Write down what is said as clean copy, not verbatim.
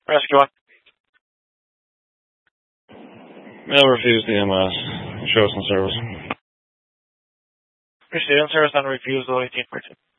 Rescue 1. Mail refused the EMS. Show us in service. Proceed in service on refusal 1814.